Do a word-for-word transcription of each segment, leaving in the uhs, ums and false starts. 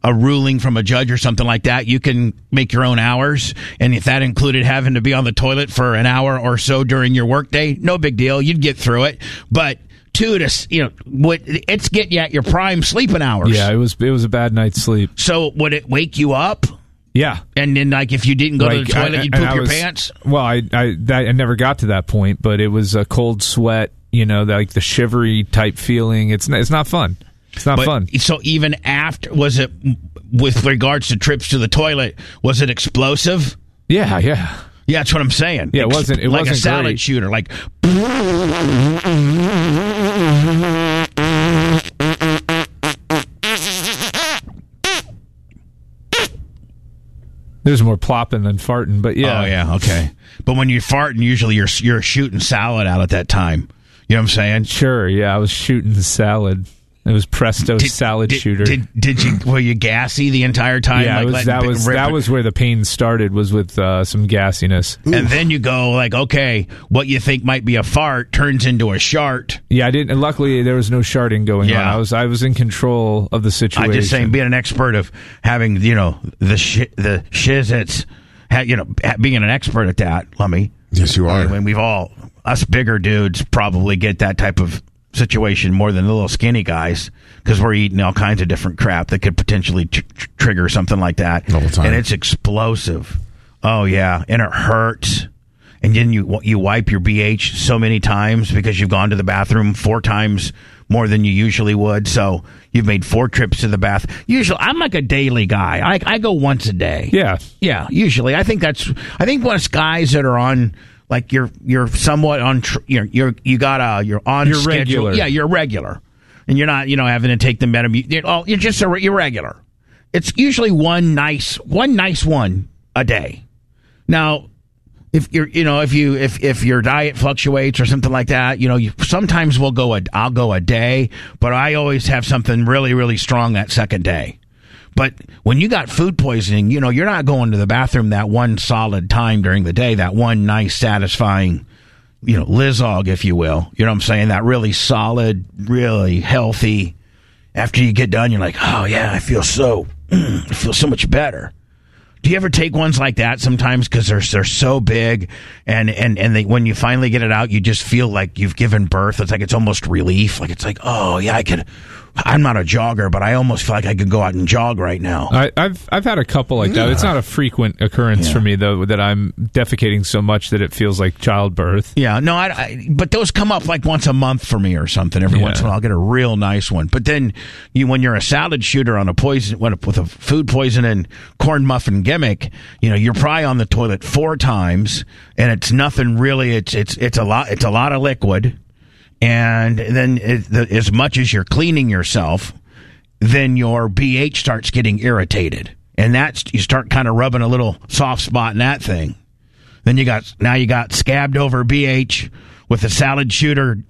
a ruling from a judge or something like that, you can make your own hours. And if that included having to be on the toilet for an hour or so during your workday, no big deal. You'd get through it. But two, to you know, what it's getting you at your prime sleeping hours. Yeah, it was it was a bad night's sleep. So would it wake you up? Yeah. And then, like, if you didn't go like, to the toilet, I, you'd poop your was, pants? Well, I I, that, I never got to that point, but it was a cold sweat, you know, like the shivery type feeling. It's it's not fun. It's not but, fun. So even after, was it, with regards to trips to the toilet, was it explosive? Yeah, yeah. Yeah, that's what I'm saying. Yeah, it wasn't It like wasn't a salad great. shooter, like... There's more plopping than farting, but yeah. Oh, yeah, okay. But when you're farting, usually you're you're shooting salad out at that time. You know what I'm saying? Sure, yeah. I was shooting salad. It was Presto did, salad did, shooter. Did, did you were you gassy the entire time? Yeah, like, it was, that was that was where the pain started, was with uh, some gassiness. And Oof. Then you go like, okay, what you think might be a fart turns into a shart. Yeah, I didn't. Luckily, there was no sharting going yeah. on. I was I was in control of the situation. I'm just saying, being an expert of having you know the sh- the shizits, you know, being an expert at that. Let me. Yes, you are. I mean, we've all us bigger dudes probably get that type of situation more than the little skinny guys, because we're eating all kinds of different crap that could potentially tr- tr- trigger something like that. All the time. And it's explosive. Oh yeah, and it hurts. And then you you wipe your B H so many times because you've gone to the bathroom four times more than you usually would. So you've made four trips to the bath. Usually, I'm like a daily guy. I I go once a day. Yeah, yeah. Usually, I think that's. I think most guys that are on. Like you're you're somewhat on tr- you're you're you got a you're on you're schedule. Regular. Yeah, you're regular, and you're not you know having to take the Metamucil. You're, oh, you're just a, you're regular. It's usually one nice one nice one a day. Now, if you're you know if you if if your diet fluctuates or something like that, you know you sometimes we'll go a I'll go a day, but I always have something really really strong that second day. But when you got food poisoning, you know, you're not going to the bathroom that one solid time during the day, that one nice, satisfying, you know, Lizog, if you will. You know what I'm saying? That really solid, really healthy. After you get done, you're like, oh, yeah, I feel so, I feel so much better. Do you ever take ones like that sometimes because they're, they're so big and, and, and they, when you finally get it out, you just feel like you've given birth. It's like it's almost relief. Like it's like, oh, yeah, I could... I'm not a jogger, but I almost feel like I could go out and jog right now. I, I've I've had a couple like that. It's not a frequent occurrence yeah. for me, though, that I'm defecating so much that it feels like childbirth. Yeah, no, I, I, but those come up like once a month for me or something. Every yeah. once in a while, I'll get a real nice one. But then, you when you're a salad shooter on a poison with a food poisoning corn muffin gimmick, you know you're probably on the toilet four times, and it's nothing really. It's it's it's a lot. It's a lot of liquid. And then it, the, as much as you're cleaning yourself, then your B H starts getting irritated. And that's, you start kind of rubbing a little soft spot in that thing. Then you got, now you got scabbed over B H with a salad shooter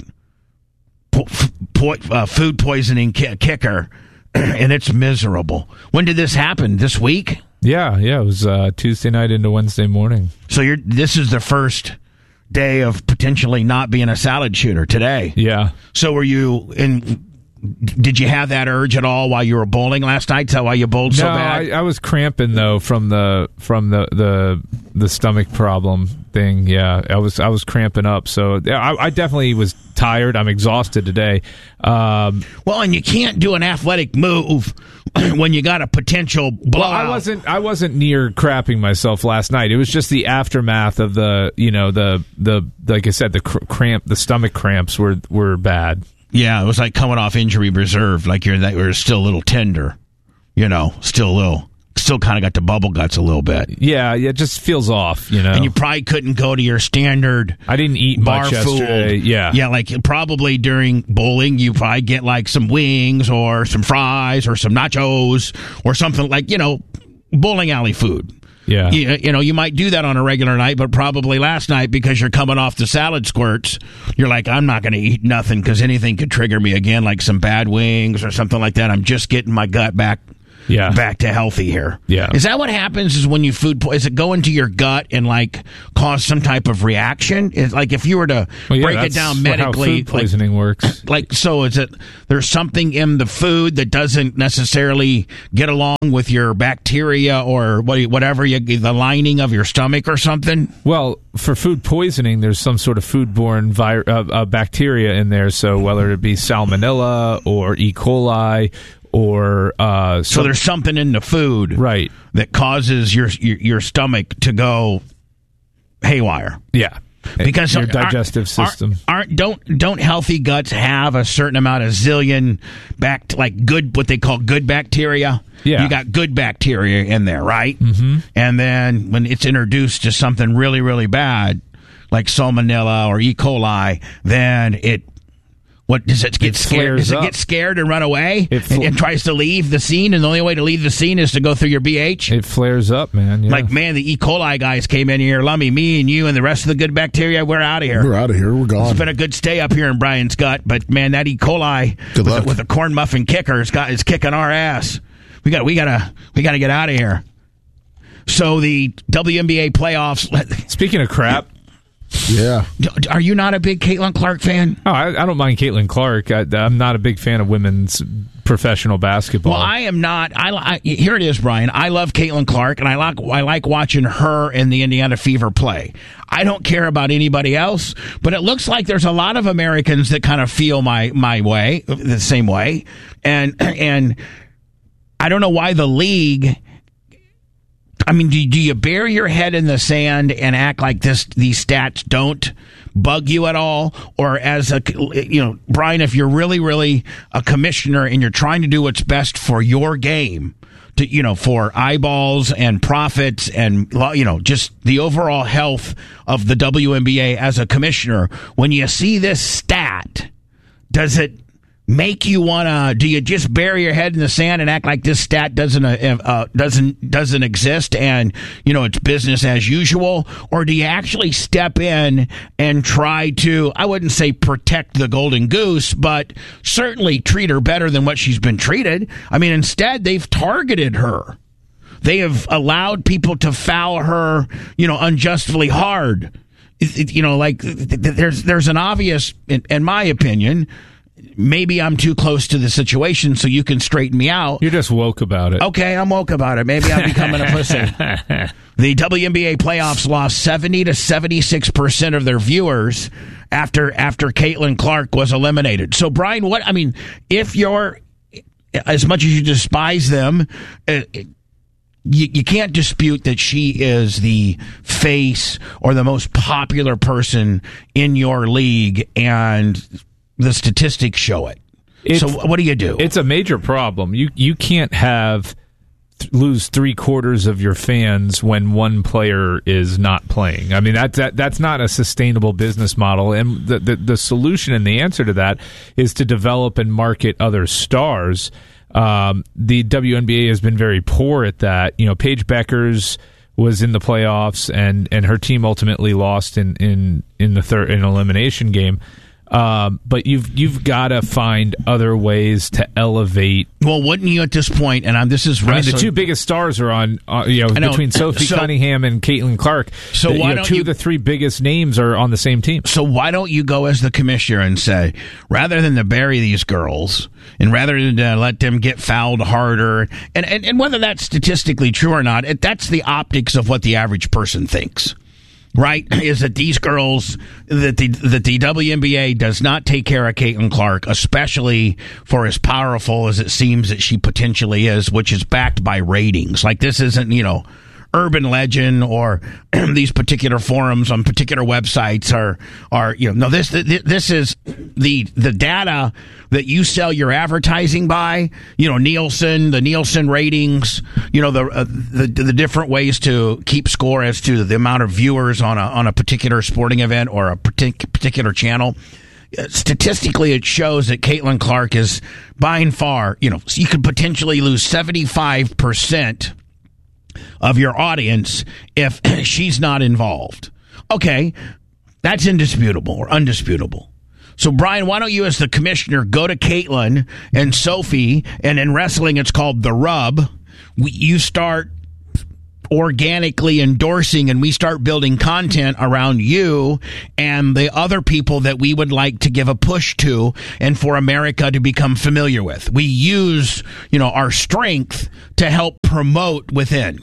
po- po- uh, food poisoning ki- kicker. And it's miserable. When did this happen? This week? Yeah, yeah. It was uh, Tuesday night into Wednesday morning. So you're, this is the first day of potentially not being a salad shooter today. Yeah. So were you in? Did you have that urge at all while you were bowling last night? Is that why you bowled so no, bad? I, I was cramping though from the from the, the the stomach problem thing. Yeah, I was I was cramping up. So I, I definitely was tired. I'm exhausted today. Um, well, and you can't do an athletic move when you got a potential blowout. Well, I wasn't I wasn't near crapping myself last night. It was just the aftermath of the you know the the like I said the cr- cramp the stomach cramps were were bad. Yeah, it was like coming off injury reserve, like you're that you're still a little tender, you know, still a little, still kind of got the bubble guts a little bit. Yeah, yeah, it just feels off, you know. And you probably couldn't go to your standard. I didn't eat bar much food. yesterday. Yeah, yeah, like probably during bowling, you probably get like some wings or some fries or some nachos or something like you know, bowling alley food. Yeah. You, you know, you might do that on a regular night, but probably last night because you're coming off the salad squirts, you're like, I'm not going to eat nothing because anything could trigger me again, like some bad wings or something like that. I'm just getting my gut back yeah. back to healthy here. Yeah. Is that what happens is when you food po- is it go into your gut and like cause some type of reaction? Is like if you were to well, yeah, break it down medically, how food poisoning like, works. Like so is it there's something in the food that doesn't necessarily get along with your bacteria or what, whatever you, the lining of your stomach or something? Well, for food poisoning, there's some sort of foodborne vi- uh, uh, bacteria in there. So whether it be salmonella or E. coli or uh, so there's something in the food, right, that causes your your, your stomach to go haywire. Yeah. Because your digestive aren't, system aren't, aren't don't don't healthy guts have a certain amount of zillion back like good what they call good bacteria? Yeah, you got good bacteria in there, right? Mm-hmm. And then when it's introduced to something really really bad like salmonella or E. coli, then it what does it get it scared? Does it up. get scared and run away fl- and, and tries to leave the scene? And the only way to leave the scene is to go through your B H. It flares up, man. Yeah. Like, man, the E. coli guys came in here. Lummy, me and you and the rest of the good bacteria, we're out of here. We're out of here. We're gone. It's been a good stay up here in Brian's gut, but man, that E. coli Good with, luck. the, with the corn muffin kicker is, got, is kicking our ass. We got we gotta we gotta get out of here. So the W N B A playoffs. Speaking of crap. Yeah. Are you not a big Caitlin Clark fan? Oh, I, I don't mind Caitlin Clark. I, I'm not a big fan of women's professional basketball. Well, I am not. I, I here it is, Brian. I love Caitlin Clark, and I like I like watching her and the Indiana Fever play. I don't care about anybody else, but it looks like there's a lot of Americans that kind of feel my my way, the same way, and and I don't know why the league. I mean, do, do you bury your head in the sand and act like this? These stats don't bug you at all, or as a you know, Brian, if you're really, really a commissioner and you're trying to do what's best for your game, to you know, for eyeballs and profits and you know, just the overall health of the W N B A as a commissioner, when you see this stat, does it make you want to? Do you just bury your head in the sand and act like this stat doesn't uh, uh, doesn't doesn't exist and you know it's business as usual, or do you actually step in and try to? I wouldn't say protect the golden goose, but certainly treat her better than what she's been treated. I mean, instead they've targeted her. They have allowed people to foul her, you know, unjustly hard. It, it, you know, like there's there's an obvious, in, in my opinion. Maybe I'm too close to the situation, so you can straighten me out. You're just woke about it. Okay, I'm woke about it. Maybe I'm becoming a pussy. The W N B A playoffs lost seventy to seventy-six percent of their viewers after after Caitlin Clark was eliminated. So, Brian, what I mean, if you're as much as you despise them, uh, you, you can't dispute that she is the face or the most popular person in your league, and the statistics show it. It's, so what do you do? It's a major problem. You you can't have th- lose three quarters of your fans when one player is not playing. I mean that, that that's not a sustainable business model. And the, the the solution and the answer to that is to develop and market other stars. Um, the W N B A has been very poor at that. You know, Paige Beckers was in the playoffs, and, and her team ultimately lost in, in, in the third in elimination game. Um, but you've you've got to find other ways to elevate. Well, wouldn't you at this point? And I'm, this is I mean, the two biggest stars are on, uh, you know, know. between Sophie So- Cunningham and Caitlin Clark. So the, why you know, don't two you- of the three biggest names are on the same team. So why don't you go as the commissioner and say, rather than to bury these girls and rather than to let them get fouled harder, and, and, and whether that's statistically true or not, it, that's the optics of what the average person thinks. Right, is that these girls, that the that the W N B A does not take care of Caitlin Clark, especially for as powerful as it seems that she potentially is, which is backed by ratings. Like this isn't, you know, urban legend or these particular forums on particular websites are are you know no this this is the the data that you sell your advertising by, you know, Nielsen, the Nielsen ratings, you know, the uh, the the different ways to keep score as to the amount of viewers on a on a particular sporting event or a partic- particular channel. Statistically, it shows that Caitlin Clark is by far, you know, you could potentially lose seventy-five percent of your audience if she's not involved. Okay, that's indisputable or undisputable. So, Brian, why don't you, as the commissioner, go to Caitlin and Sophie, and in wrestling it's called the rub, we, you start organically endorsing and we start building content around you and the other people that we would like to give a push to and for America to become familiar with. We use, you know, our strength to help promote within.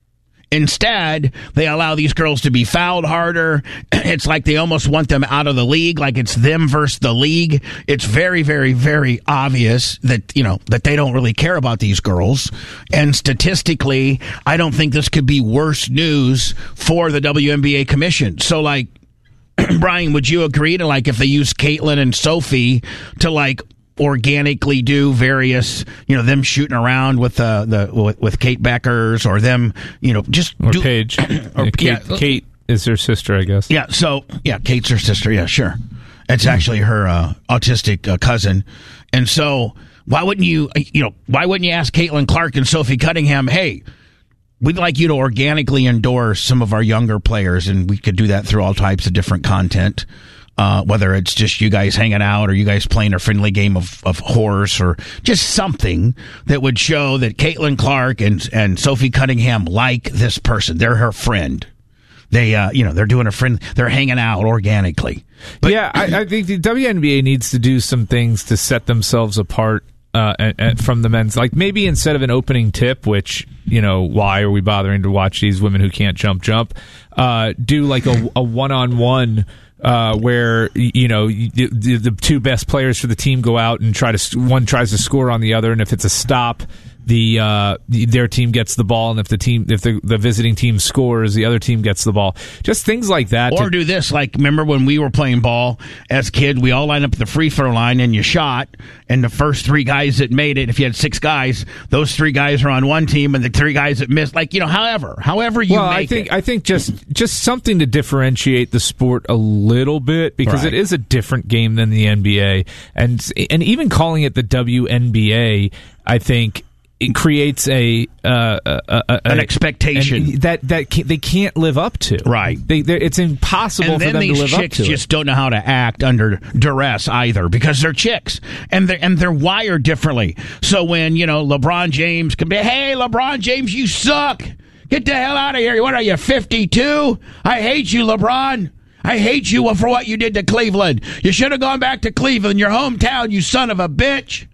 Instead, they allow these girls to be fouled harder. It's like they almost want them out of the league, like it's them versus the league. It's very, very, very obvious that, you know, that they don't really care about these girls. And statistically, I don't think this could be worse news for the W N B A commission. So, like, Brian, would you agree to, like, if they use Caitlin and Sophie to, like, organically do various, you know, them shooting around with uh, the with, with Kate Beckers or them, you know, just or do, Paige. or yeah, Kate, yeah. Kate is her sister, I guess. Yeah. So yeah, Kate's her sister. Yeah, sure. It's actually her uh, autistic uh, cousin, and so why wouldn't you, you know, why wouldn't you ask Caitlin Clark and Sophie Cunningham, hey, we'd like you to organically endorse some of our younger players, and we could do that through all types of different content. Uh, whether it's just you guys hanging out or you guys playing a friendly game of, of horse or just something that would show that Caitlin Clark and and Sophie Cunningham like this person. They're her friend. They, uh, you know, they're doing a friend. They're hanging out organically. But, yeah, I, I think the W N B A needs to do some things to set themselves apart uh, and, and from the men's. Like maybe instead of an opening tip, which, you know, why are we bothering to watch these women who can't jump jump? Uh, do like a, a one-on-one. Uh, where, you know, the, the two best players for the team go out and try to, one tries to score on the other, and if it's a stop, the uh, their team gets the ball, and if the team, if the, the visiting team scores, the other team gets the ball. Just things like that. Or to, do this, like, remember when we were playing ball as kids, we all lined up at the free throw line, and you shot, and the first three guys that made it, if you had six guys, those three guys are on one team, and the three guys that missed, like, you know, however, however you well, make I think it. I think just just something to differentiate the sport a little bit, because Right. it is a different game than the N B A, and and even calling it the W N B A, I think. It creates a, uh, a, a, a An expectation an, that that can, they can't live up to. Right. They, it's impossible and for then them these to live up chicks to. just it. don't know how to act under duress either because they're chicks and they're and they're wired differently. So when you know LeBron James can be, hey LeBron James, you suck. Get the hell out of here. What are you, fifty-two? I hate you, LeBron. I hate you for what you did to Cleveland. You should have gone back to Cleveland, your hometown, you son of a bitch.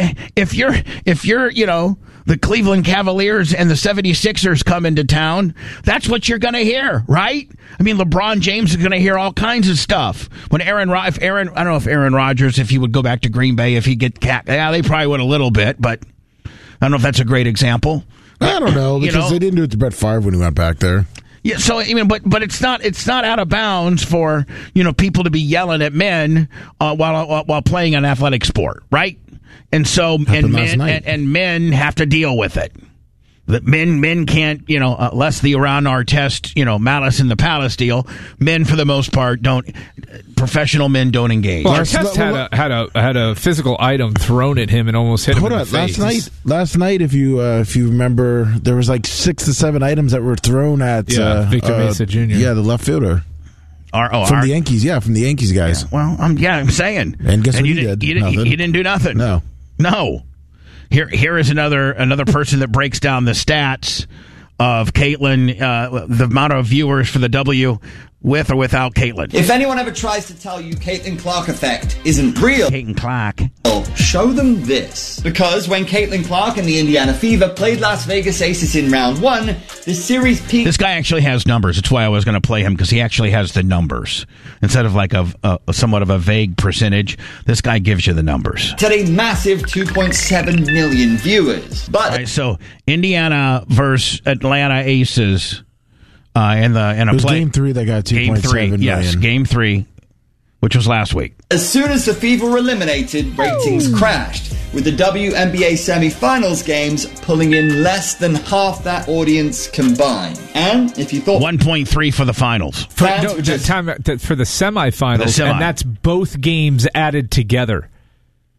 If you're, if you're, you know, the Cleveland Cavaliers and the seventy-sixers come into town, that's what you're going to hear, right? I mean, LeBron James is going to hear all kinds of stuff. When Aaron, if Aaron, I don't know if Aaron Rodgers, if he would go back to Green Bay, if he'd get, yeah, they probably would a little bit, but I don't know if that's a great example. I don't know, because You know? they didn't do it to Brett Favre when he went back there. Yeah, so I mean, but but it's not it's not out of bounds for you know people to be yelling at men uh, while, while while playing an athletic sport, right? And so and men and, and men have to deal with it. That men men can't you know uh, less the Iran Artest you know Malice in the Palace deal. Men for the most part don't. Professional men don't engage. Well, Last- Artest had a had a had a physical item thrown at him and almost hit him Hold in on, the face. last night, last night, if you uh, if you remember, there was like six to seven items that were thrown at Yeah, uh, Victor uh, Mesa Junior Yeah, the left fielder Our, oh, from our, the Yankees. Yeah, from the Yankees guys. Yeah, well, um, yeah, I'm saying. And guess what you he didn't, did? You didn't, Nothing. he didn't do nothing. No. No. Here, here is another another person that breaks down the stats of Caitlin, uh, the amount of viewers for the W with or without Caitlin. If anyone ever tries to tell you Caitlin Clark effect isn't real, Caitlin Clark. show them this. Because when Caitlin Clark and the Indiana Fever played Las Vegas Aces in round one, the series peaked This guy actually has numbers. That's why I was going to play him, because he actually has the numbers. Instead of like a, a somewhat of a vague percentage, this guy gives you the numbers. at a massive two point seven million viewers. But All right, so Indiana versus Atlanta Aces uh, in the in a It was play. game three that got two Game point three, seven yes, million. game three, which was last week. as soon as the Fever were eliminated, ratings crashed, with the W N B A semifinals games pulling in less than half that audience combined. And if you thought one point three for the finals. For, Fans no, were the just- time for the semifinals, The semi. and that's both games added together.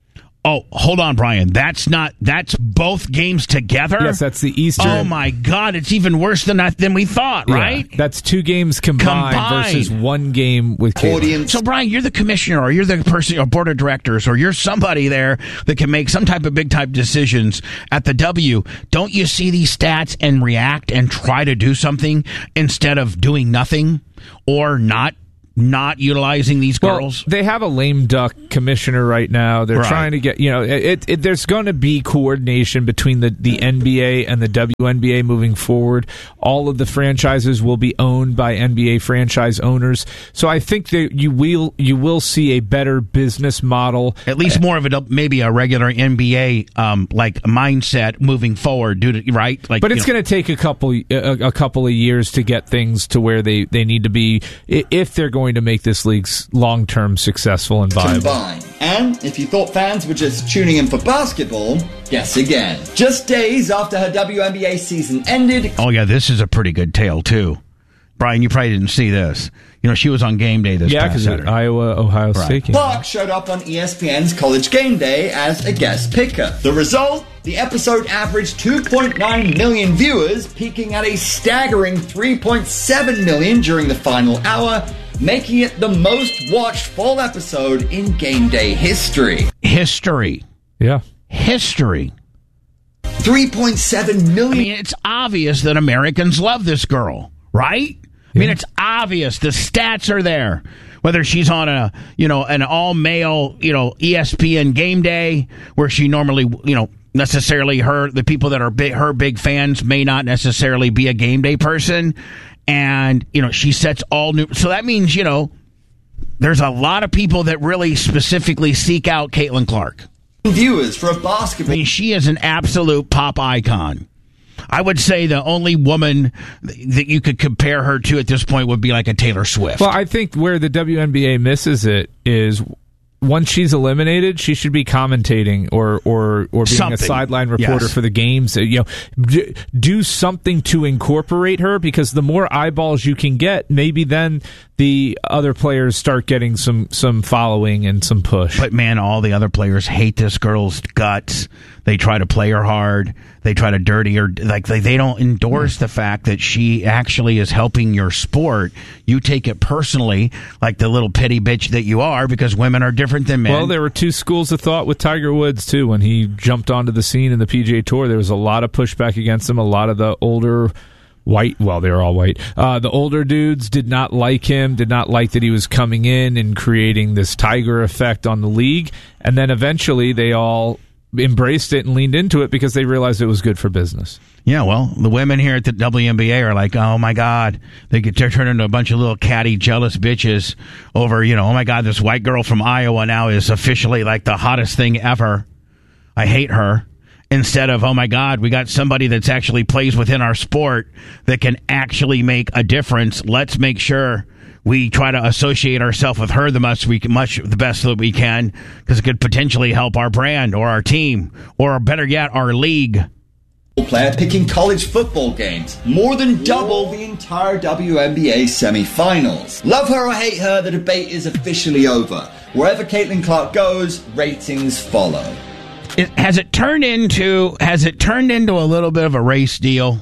Oh, hold on, Brian. That's not. That's both games together. Yes, that's the Eastern. Oh my God, it's even worse than that than we thought, right? Yeah, that's two games combined, Combined. versus one game with Caitlin. Audience. So, Brian, you're the commissioner, or you're the person, or board of directors, or you're somebody there that can make some type of big type decisions at the W. Don't you see these stats and react and try to do something instead of doing nothing or not? Not utilizing these girls? Well, they have a lame duck commissioner right now. They're Right. trying to get, you know, it, it, there's going to be coordination between the, the N B A and the W N B A moving forward. All of the franchises will be owned by N B A franchise owners. So I think that you will you will see a better business model. At least more of a maybe a regular N B A um, like mindset moving forward, due to, right? Like, But it's going to take a couple a, a couple of years to get things to where they, they need to be if they're going to make this league long-term successful and viable. Combined. And if you thought fans were just tuning in for basketball, guess again. Just days after her W N B A season ended. Oh yeah, this is a pretty good tale too. Brian, you probably didn't see this. You know, she was on game day this Yeah, past because Saturday. Iowa, Ohio Right. State game. Clark showed up on E S P N's College Game Day as a guest picker. The result? The episode averaged two point nine million viewers, peaking at a staggering three point seven million during the final hour, making it the most watched fall episode in Game Day history. History. Yeah. History. three point seven I million. mean, it's obvious that Americans love this girl, right? I mean, it's obvious. The stats are there. Whether she's on a, you know, an all-male, you know, E S P N game day where she normally, you know, necessarily her, the people that are big, her big fans may not necessarily be a game day person. And, you know, she sets all new. So that means, you know, there's a lot of people that really specifically seek out Caitlin Clark. Viewers for a I basketball. mean, she is an absolute pop icon. I would say the only woman that you could compare her to at this point would be like a Taylor Swift. Well, I think where the W N B A misses it is once she's eliminated, she should be commentating or or or being Something. a sideline reporter Yes. for the games. You know, d- do something to incorporate her, because the more eyeballs you can get, maybe then the other players start getting some some following and some push. But man, all the other players hate this girl's guts. They try to play her hard. They try to dirty her. Like they, they don't endorse the fact that she actually is helping your sport. You take it personally, like the little petty bitch that you are, because women are different than men. Well, there were two schools of thought with Tiger Woods, too. When he jumped onto the scene in the P G A Tour, there was a lot of pushback against him. A lot of the older white, well, they were all white. Uh, the older dudes did not like him, did not like that he was coming in and creating this Tiger effect on the league. And then eventually they all embraced it and leaned into it because they realized it was good for business. Yeah, well, the women here at the W N B A are like, oh my God, they could turn into a bunch of little catty, jealous bitches over, you know, oh my God, this white girl from Iowa now is officially like the hottest thing ever. I hate her. Instead of, oh my God, we got somebody that's actually plays within our sport that can actually make a difference. Let's make sure we try to associate ourselves with her the much we can, much the best that we can, because it could potentially help our brand or our team, or better yet, our league. Player picking college football games, more than double the entire W N B A semi-finals. Love her or hate her, the debate is officially over. Wherever Caitlin Clark goes, ratings follow. It, has it turned into has it turned into a little bit of a race deal?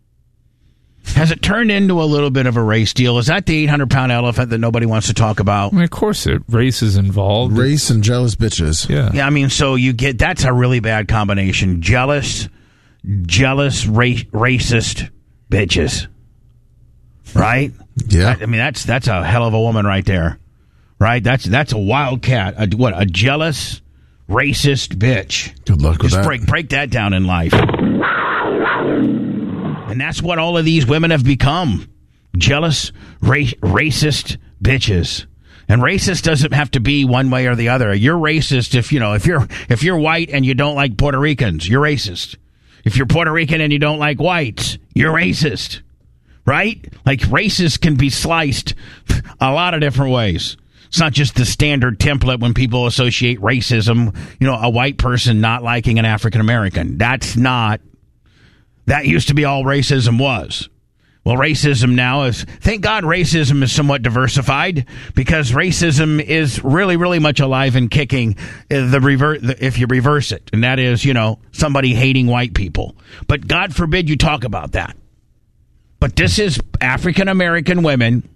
Has it turned into a little bit of a race deal? Is that the eight hundred pound elephant that nobody wants to talk about? I mean, of course, it, race is involved. Race and jealous bitches. Yeah. Yeah, I mean, so you get that's a really bad combination. Jealous, jealous, ra- racist bitches, right? Yeah. I, I mean, that's that's a hell of a woman right there, right? That's that's a wildcat. A, what a jealous, racist bitch. Good luck with Just that. break break that down in life. And that's what all of these women have become. Jealous, ra- racist bitches. And racist doesn't have to be one way or the other. You're racist if, you know, if you're if you're white and you don't like Puerto Ricans, you're racist. If you're Puerto Rican and you don't like whites, you're racist. Right? Like, racist can be sliced a lot of different ways. It's not just the standard template when people associate racism, you know, a white person not liking an African American. That's not, that used to be all racism was. Well, racism now is, thank God racism is somewhat diversified, because racism is really, really much alive and kicking the rever- if you reverse it. And that is, you know, somebody hating white people. But God forbid you talk about that. But this is African American women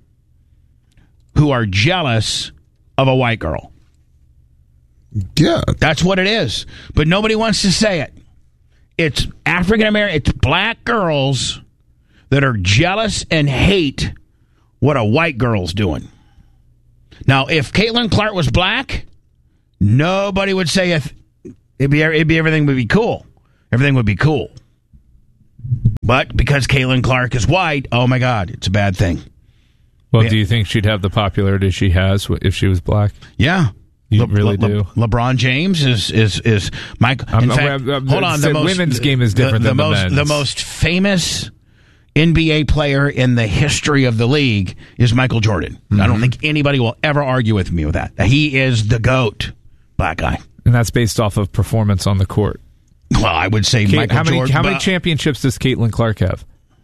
who are jealous of a white girl. Yeah. That's what it is. But nobody wants to say it. It's African American, it's black girls that are jealous and hate what a white girl's doing. Now, if Caitlin Clark was black, nobody would say it. It'd be, it'd be everything would be cool. Everything would be cool. But because Caitlin Clark is white, oh my God, it's a bad thing. Well, Yeah. do you think she'd have the popularity she has if she was black? Yeah. You Le- really Le- do. Le- LeBron James is is is Mike. In I'm- fact, I'm- I'm- hold on. The, the most, women's game is different the, than the most men's. the most famous N B A player in the history of the league is Michael Jordan. Mm-hmm. I don't think anybody will ever argue with me with that. He is the GOAT, black guy. And that's based off of performance on the court. Well, I would say Kate, Michael how many Jordan. how many but championships does Caitlin Clark have?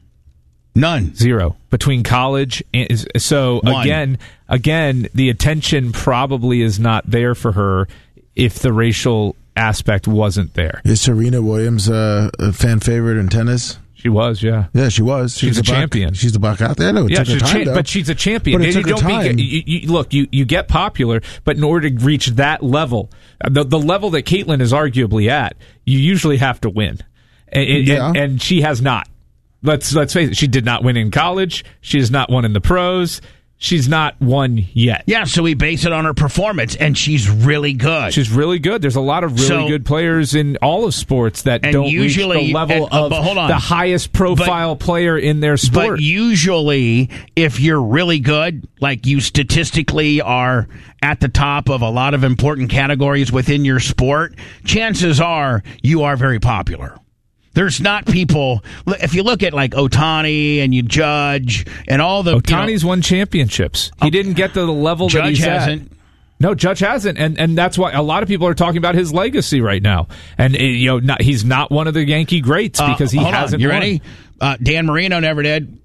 None. Zero between college and so One. again again the attention probably is not there for her if the racial aspect wasn't there. Is Serena Williams uh, a fan favorite in tennis? She was, yeah. Yeah, she was. She's the a black- champion. She's the black out there. No, it Yeah, took her she's a time, cha- though. but she's a champion. But it You took her don't be- time. you- you- look, you, you get popular, but in order to reach that level, the, the level that Caitlin is arguably at, you usually have to win, and, and, Yeah. and, and she has not. Let's let's face it. She did not win in college. She has not won in the pros. She's not won yet. Yeah, so we base it on her performance, and she's really good. She's really good. There's a lot of really So- good players in all of sports that And don't usually- reach the level and- uh, of but hold on. the highest profile player in their sport. But usually, if you're really good, like you statistically are at the top of a lot of important categories within your sport, chances are you are very popular. There's not people. If you look at like Ohtani and you Judge and all the Ohtani's you know, won championships. He didn't get to the level that Judge he's hasn't. at. No, Judge hasn't, and and that's why a lot of people are talking about his legacy right now. And uh, you know, not, he's not one of the Yankee greats because he Uh, hold on. hasn't. You won. ready? Uh, Dan Marino never did.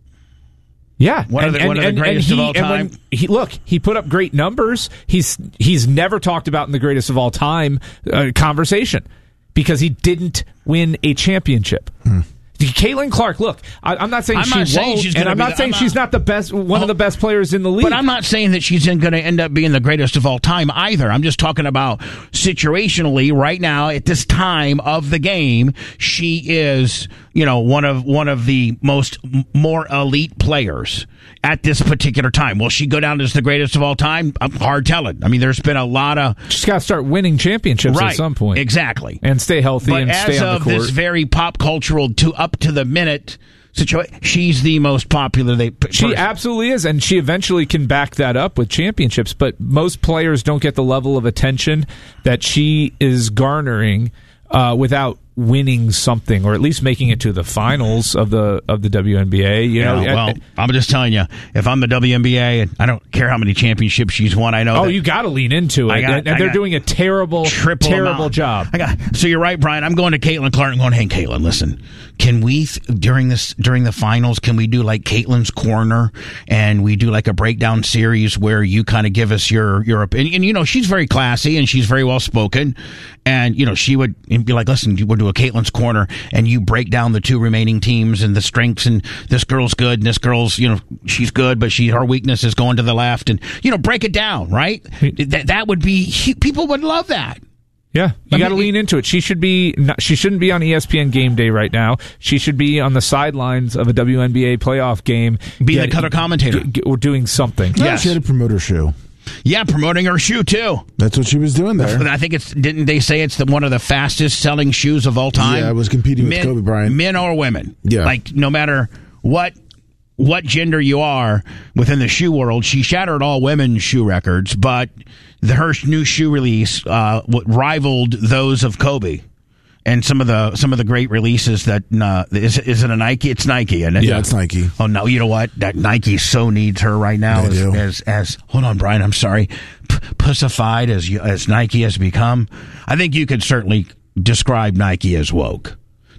Yeah, One of the- one of the greatest he, of all and when time. he, look, he put up great numbers. He's he's never talked about in the greatest of all time uh, conversation because he didn't win a championship. Hmm. Caitlin Clark, look, I, I'm not saying I'm she not saying won't, she's and gonna I'm be not the- saying I'm she's not- not the best, one Oh, of the best players in the league. But I'm not saying that she's going to end up being the greatest of all time either. I'm just talking about situationally right now at this time of the game, she is, you know, one of one of the most m- more elite players at this particular time. Will she go down as the greatest of all time? I'm hard telling. I mean, there's been a lot of She's got to start winning championships right at some point, exactly, and stay healthy but and as stay on of the court. this very pop cultural to up to the minute situation, she's the most popular. They She person. absolutely is, and she eventually can back that up with championships. But most players don't get the level of attention that she is garnering uh, without winning something, or at least making it to the finals of the of the W N B A. You know, Yeah, well, uh, I'm just telling you, if I'm the W N B A, and I don't care how many championships she's won, I know. oh, that you got to lean into it, I got- and, and I they're got doing a terrible, triple terrible amount. job. I got. So you're right, Brian. I'm going to Caitlin Clark and going, hey, Caitlin, listen, can we th- during this during the finals, can we do like Caitlin's Corner, and we do like a breakdown series where you kind of give us your your opinion? And you know, she's very classy and she's very well spoken, and you know, she would be like, listen, we'll do a Caitlin's Corner, and you break down the two remaining teams and the strengths, and this girl's good and this girl's, you know, she's good, but she her weakness is going to the left, and you know, break it down, right? That that would be, people would love that. Yeah, you I got to mean, lean into it. She should be. Not, she shouldn't be on E S P N Game Day right now. She should be on the sidelines of a W N B A playoff game, Be the get- color commentator. get- get- or doing something. Yeah, Yes. she had a promoter shoe. Yeah, promoting her shoe too. That's what she was doing there. I think it's didn't they say it's the one of the fastest selling shoes of all time? Yeah, it was competing with men, Kobe Bryant. Men or women. Yeah. Like no matter what what gender you are within the shoe world, she shattered all women's shoe records, but the, her new shoe release uh, what rivaled those of Kobe. And some of the some of the great releases that uh, is is it a Nike? It's Nike, isn't it? Yeah, it's Nike. Oh no! You know what? That Nike so needs her right now. They As, do. as as hold on, Brian. I'm sorry. P- pussified as you, as Nike has become, I think you could certainly describe Nike as woke.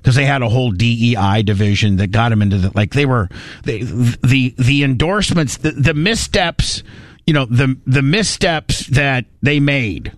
because they had a whole D E I division that got them into the, like they were, they, the, the endorsements, the, the missteps, you know, the, the missteps that they made,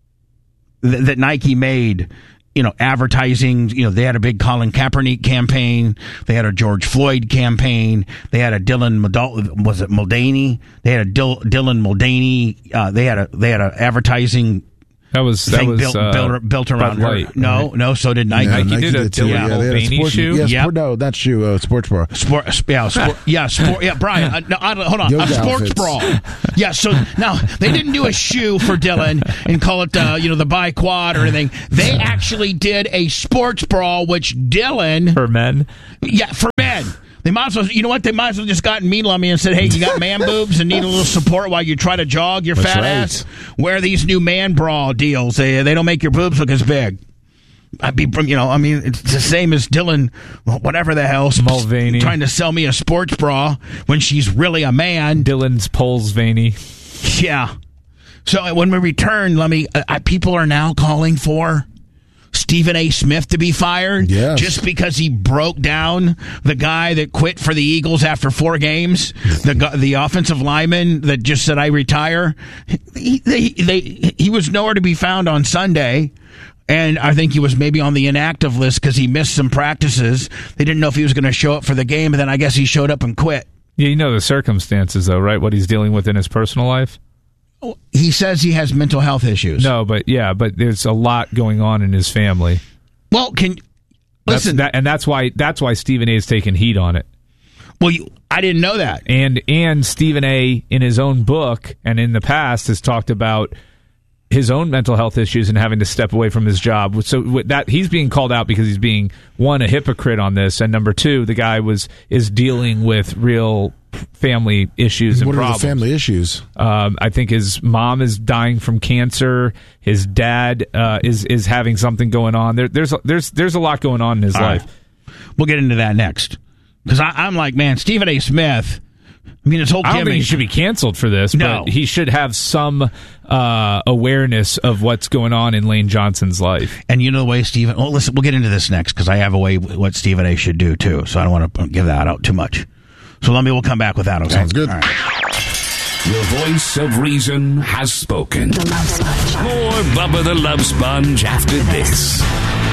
th- that Nike made, you know, advertising, you know, they had a big Colin Kaepernick campaign. They had a George Floyd campaign. They had a Dylan, Mulda- was it Muldaney? They had a Dil- Dylan Muldaney. Uh, they had a, they had a advertising That was that was built, uh, built, built around Bud her. Light, No, right? no, so did Nike. Yeah, Nike, Nike did a did too. Dylan Yeah, they had a Mulvaney sports- shoe. Yeah, Yep. sport, no, not shoe. Uh, sports bra. Sport, yeah, sport, yeah, sport, yeah, Brian. Uh, no, I, don't- hold on, Yoga a sports outfits. brawl. Yeah, so now they didn't do a shoe for Dylan and call it, uh, you know, the bi quad or anything. They actually did a sports brawl, which Dylan, For men, yeah, for men. They might as well, you know what? They might as well just gotten mean on me and said, "Hey, you got man boobs and need a little support while you try to jog your That's fat right. ass. Wear these new man brawl deals. They they don't make your boobs look as big." I'd be, you know, I mean, it's the same as Dylan, whatever the hell, sp- Mulvaney. trying to sell me a sports bra when she's really a man. Dylan's poles veiny. Yeah. So when we return, let me. Uh, people are now calling for Stephen A. Smith to be fired, Yes. just because he broke down the guy that quit for the Eagles after four games, the gu- the offensive lineman that just said I retire. He, they, they, he was nowhere to be found on Sunday. And I think he was maybe on the inactive list because he missed some practices. They didn't know if he was going to show up for the game, and then I guess he showed up and quit. Yeah, you know the circumstances, though, right? What he's dealing with in his personal life. He says he has mental health issues. No, but yeah, but there's a lot going on in his family. Well, can That's, listen. that, and that's why that's why Stephen A. is taking heat on it. well, you, I didn't know that. And and Stephen A. in his own book and in the past has talked about his own mental health issues and having to step away from his job. So with that he's being called out because he's being, one, a hypocrite on this, and number two, the guy was is dealing with real family issues and What are problems. the family issues? Um, I think his mom is dying from cancer. His dad uh, is is having something going on. There, there's there's there's a lot going on in his All life. right. We'll get into that next. Because I'm like, man, Stephen A. Smith, I mean, his whole I don't think campaign- he should be canceled for this, No. but he should have some uh, awareness of what's going on in Lane Johnson's life. And you know the way Stephen... Well, listen, we'll get into this next because I have a way what Stephen A. should do, too. So I don't want to give that out too much. So let me... We'll come back with that, okay? Sounds good. All right. The voice of reason has spoken. More Bubba the Love Sponge after this.